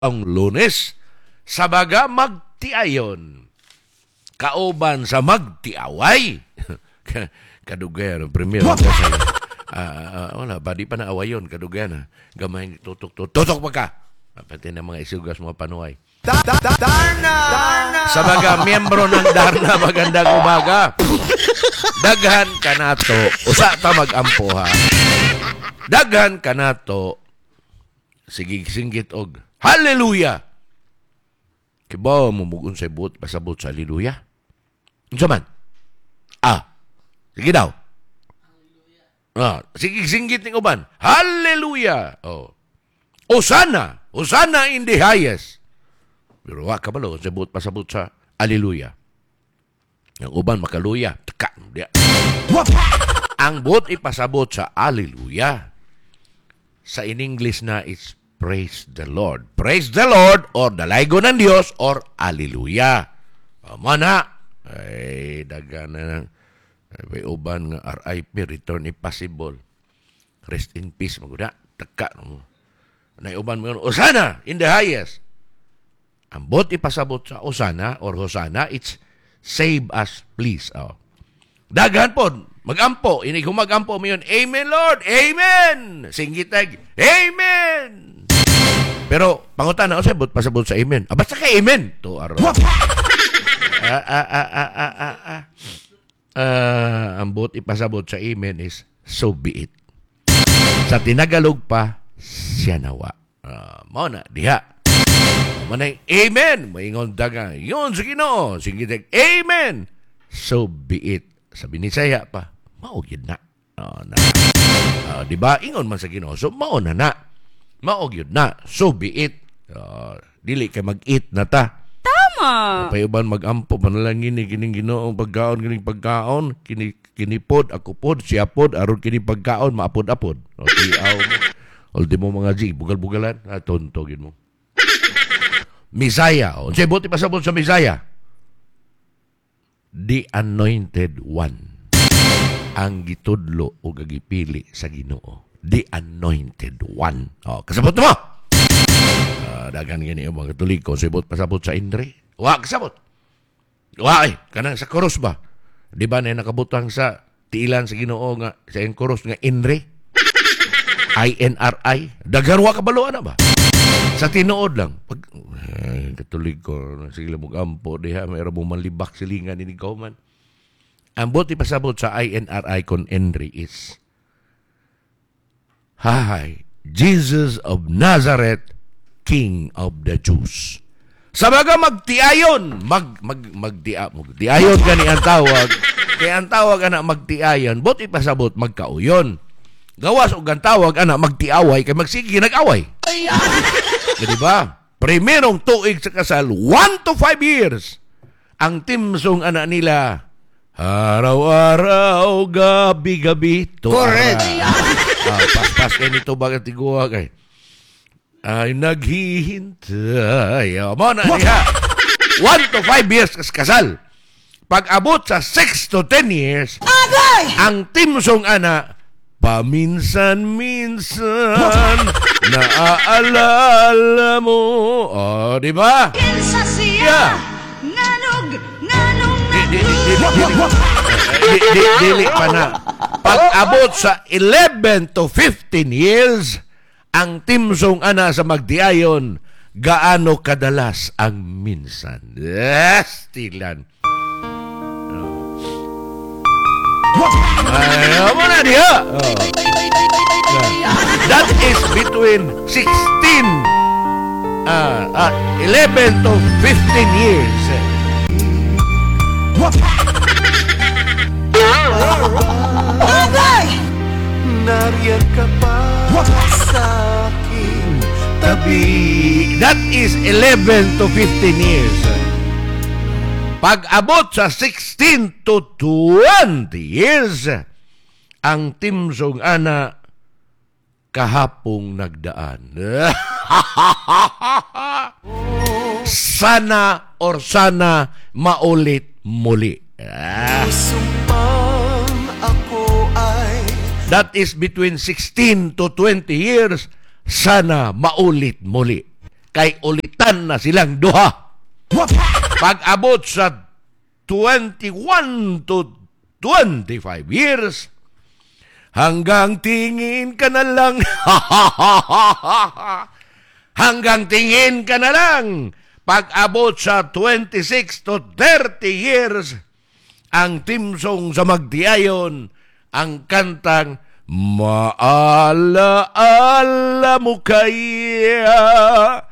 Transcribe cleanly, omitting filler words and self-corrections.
ang Lunes sa baga magtiayon kauban sa magtiaway. Kadugay primero kasi wala ba di pa na awayon kadugay na gamay tutok pa ka pati na mga isugas mga panuay. Darna! Sa baga miyembro ng Darna magandang umaga. Daghan kanato usa ta magampo ha. Daghan kanato sige singgit og hallelujah. Kibaw mo mugon sa buot pasabot sa hallelujah. Unsa man? Sige daw. Sige singgit ning uban. Hallelujah. Hosanna. Hosanna in the highest. Pero wa kabalo sa buot pasabot sa hallelujah. Ang uban makaluya. Taka. Ang buot ipasabot sa hallelujah. Sa in English na it's praise the Lord. Praise the Lord or dalaygo ng Diyos or hallelujah. Mana. Ay, daga na may uban nga RIP, return impossible. Rest in peace, maguda. Taka. Na uban mo, Hosanna in the highest. Ang bot ipasabot sa Hosanna or Hosanna, it's save us, please. Daghan po, magampo. Ini kung magampo mo yun, Amen, Lord, Amen. Singgitag, Amen. Pero, pangutan na, bot pasabot sa Amen. Basta ka Amen. To, aro. Ang bot ipasabot sa Amen is, so be it. Sa tinagalog pa, siya nawa. Mao na, diha. Manay, Amen. Maingon daga. Yun, sige no. Sige, Amen. So be it. Sabi ni Saya pa, maugid na. Diba? Ingon man sa Ginoo. So, mao na na. Maugid na. So be it. Dili kay mag-eat na ta. Tama. Payuban mag-ampo. Manalangin ni kining Ginoong pagkaon, kining pagkaon. Kinipod, ako pod, siya pod. Aron kining pagkaon, maapod-apod. Tiaw mo. Ultimo mga G, bugal-bugalan. Tontogin mo. Misaya. Unsay buti pasabot sa Misaya? The Anointed One. Ang gitudlo o gagipili sa Ginoo. The Anointed One. Kasabot mo! Dagan gani yung mga Katoliko. Sibot pasabot sa Indre. Kasabot. Kanang sa koros ba? Di ba na nakabutang sa tiilan sa Ginoo nga sa koros nga Indre? INRI. Dagarwa kabalo na ba? Sa tinuod lang. Katoliko, sige lang mag-ampo, diha, mayroon mo malibak silingan ni Kauman. Ang buti pasabot sa INRI kon Henry is, Hi, Jesus of Nazareth, King of the Jews. Sa baga magtiayon, magtiayon ka ni ang tawag, kaya ang tawag anak magtiayon, buti pasabot magkauyon. Gawas o gantawag anak magtiaway, kaya magsige nag-away. Diba? Primerong tuig sa kasal, 1 to 5 years. Ang timsong anak nila, araw-araw, gabi-gabi. Correct. Pas-pas kayo nito bagat tiguwa kay. Ay, naghihintay. Mo na niya. 1 to 5 years kasal. Pag abot sa 6 to 10 years, ang timsong anak, paminsan-minsan naaalala mo. Di ba? Yeah. Dili pa na. Pag abot sa 11 to 15 years, ang timsong ana sa magdiayon, gaano kadalas ang minsan. Stilan. Ayaw mo na diha. That is between 11 to 15 years. Nariyan ka pa sa aking tabi. That is 11 to 15 years. Pag abot sa 16 to 20 years, ang timsong ana kahapong nagdaan. Sana maulit muli. That is between 16 to 20 years. Sana maulit muli. kay ulitan na silang duha. Pag-abot sa 21 to 25 years, hanggang tingin ka na lang. Hanggang tingin ka na lang. Pag-abot sa 26 to 30 years, ang timsong sa magtiayon, ang kantang Maala-ala mo kaya